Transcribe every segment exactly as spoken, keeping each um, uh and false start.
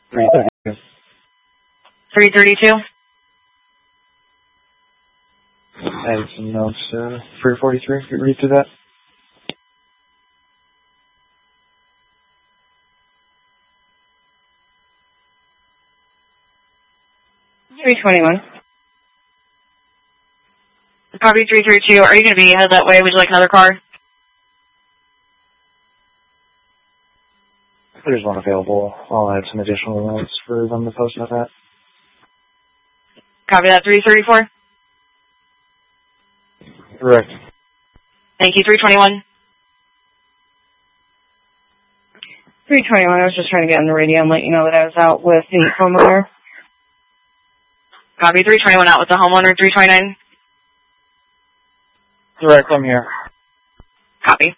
three thirty-two. three thirty-two. I have some notes. Uh, three forty-three. Could you read through that? three twenty-one. Copy three thirty-two. Are you going to be headed that way? Would you like another car? There's one available. I'll add some additional notes for them to post about that. Copy that. three thirty-four. Correct. Thank you. three twenty-one. three twenty-one. I was just trying to get on the radio and let you know that I was out with the homeowner. Copy. three twenty-one out with the homeowner. three twenty-nine. Correct. I'm here. Copy.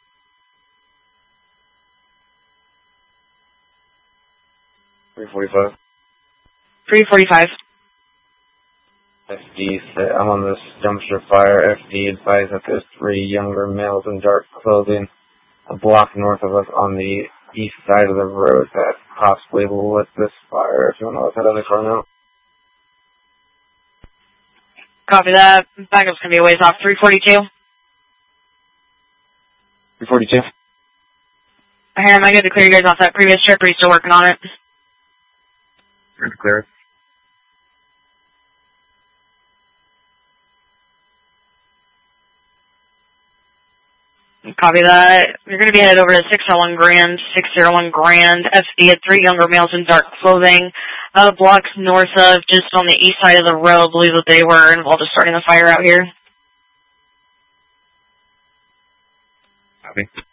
three forty-five. three forty-five. F D, I'm on this dumpster fire. F D advised that there's three younger males in dark clothing a block north of us on the east side of the road that possibly lit this fire. If you want to let that other car know. Copy that. Backup's going to be a ways off. three forty-two. three forty-two. Here, am I good to clear you guys off that previous trip, or are you still working on it? Good to clear. Copy that. You're going to be headed over to six oh one Grand, six oh one Grand. F D had three younger males in dark clothing, uh, blocks north of, just on the east side of the road. I believe that they were involved in starting the fire out here. Copy.